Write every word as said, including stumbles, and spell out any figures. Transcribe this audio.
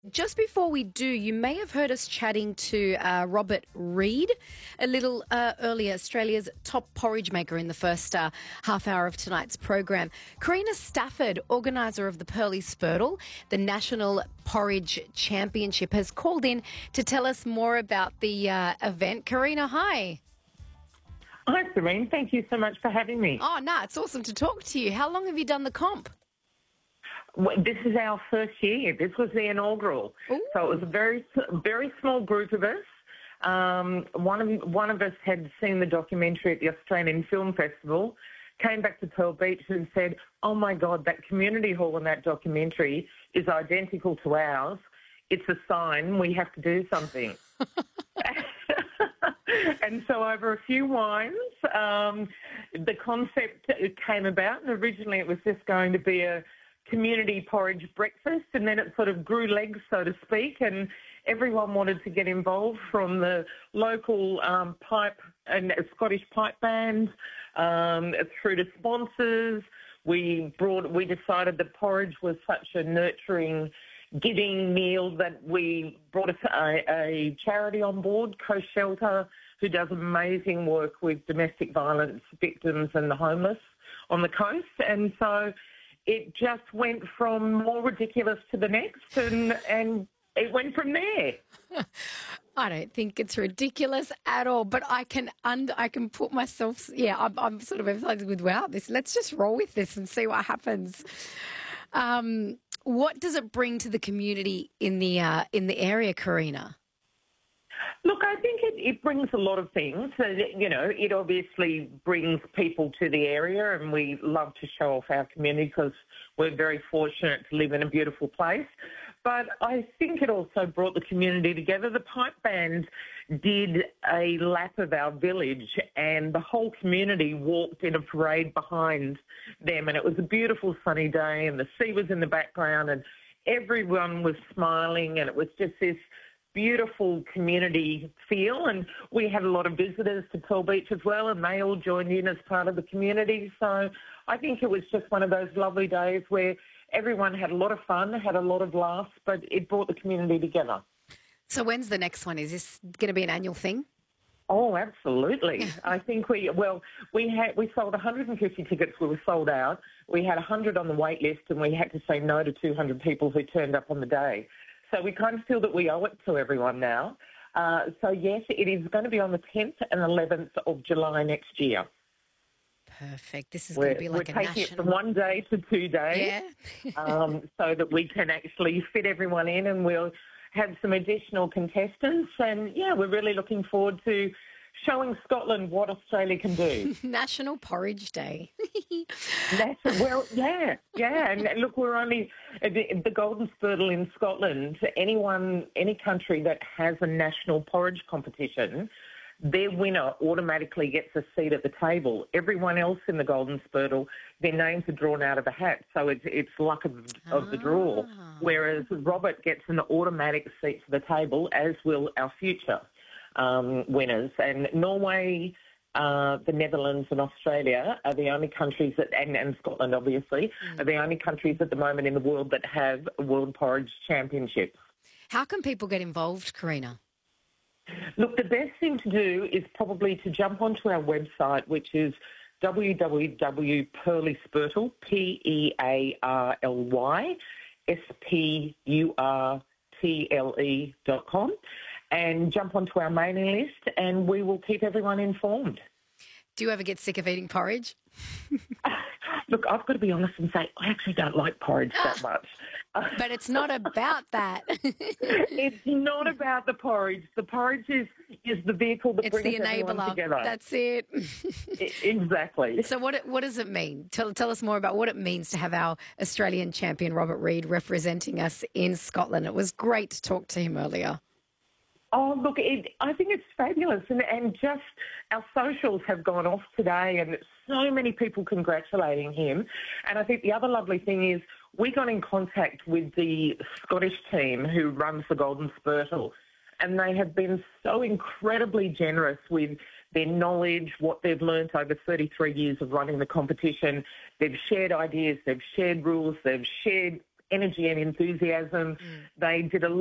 Just before we do, you may have heard us chatting to uh, Robert Reid a little uh, earlier, Australia's top porridge maker in the first uh, half hour of tonight's program. Karina Stafford, organiser of the Pearly Spurtle, the National Porridge Championship, has called in to tell us more about the uh, event. Karina, hi. Hi, Serene. Thank you so much for having me. Oh, no, it's awesome to talk to you. How long have you done the comp? Well, this is our first year. This was the inaugural. Ooh. So it was a very, very small group of us. Um, one of one of us had seen the documentary at the Australian Film Festival, came back to Pearl Beach and said, oh, my God, that community hall in that documentary is identical to ours. It's a sign we have to do something. And so over a few wines, um, the concept came about. And originally it was just going to be a community porridge breakfast, and then it sort of grew legs, so to speak, and everyone wanted to get involved, from the local um, pipe and Scottish pipe band um, through to sponsors. We brought, we decided that porridge was such a nurturing, giving meal that we brought a, a charity on board, Coast Shelter, who does amazing work with domestic violence victims and the homeless on the coast. And so it just went from more ridiculous to the next, and, and it went from there. I don't think it's ridiculous at all, but I can und- I can put myself, yeah, I'm, I'm sort of emphasizing with, wow, this, let's just roll with this and see what happens. Um, what does it bring to the community in the uh, in the area, Karina? Look, I think it, it brings a lot of things. So, you know, it obviously brings people to the area, and we love to show off our community because we're very fortunate to live in a beautiful place. But I think it also brought the community together. The pipe band did a lap of our village, and the whole community walked in a parade behind them, and it was a beautiful sunny day, and the sea was in the background, and everyone was smiling, and it was just this beautiful community feel. And we had a lot of visitors to Pearl Beach as well, and they all joined in as part of the community. So I think it was just one of those lovely days where everyone had a lot of fun, had a lot of laughs, but it brought the community together. So when's the next one? Is this going to be an annual thing? Oh, absolutely. I think we, well, we had, we sold one hundred fifty tickets. We were sold out. We had one hundred on the wait list, and we had to say no to two hundred people who turned up on the day. So we kind of feel that we owe it to everyone now. Uh, so, yes, it is going to be on the tenth and eleventh of July next year. Perfect. This is we're, going to be like we're a taking national... it from one day to two days, yeah. um, so that we can actually fit everyone in, and we'll have some additional contestants. And, yeah, we're really looking forward to showing Scotland what Australia can do. National Porridge Day. That's, well, yeah, yeah. And look, we're only the, the Golden Spurtle in Scotland. Anyone, any country that has a national porridge competition, their winner automatically gets a seat at the table. Everyone else in the Golden Spurtle, their names are drawn out of a hat, so it's it's luck of, of the draw. Ah. Whereas Robert gets an automatic seat to the table, as will our future um, winners. And Norway, uh, the Netherlands and Australia are the only countries that, and, and Scotland obviously, mm. are the only countries at the moment in the world that have a World Porridge Championships. How can people get involved, Karina? Look, the best thing to do is probably to jump onto our website, which is w w w dot pearly spurtle, P E A R L Y, S P U R T L E dot com, and jump onto our mailing list, and we will keep everyone informed. Do you ever get sick of eating porridge? Look, I've got to be honest and say I actually don't like porridge that much. But it's not about that. It's not about the porridge. The porridge is, is the vehicle that it's brings the everyone enabler. together. That's it. Exactly. So what what does it mean? Tell, tell us more about what it means to have our Australian champion, Robert Reid, representing us in Scotland. It was great to talk to him earlier. Oh, look, it, I think it's fabulous. And, and just our socials have gone off today, and so many people congratulating him. And I think the other lovely thing is we got in contact with the Scottish team who runs the Golden Spurtle, and they have been so incredibly generous with their knowledge, what they've learnt over thirty-three years of running the competition. They've shared ideas, they've shared rules, they've shared energy and enthusiasm. Mm. They did a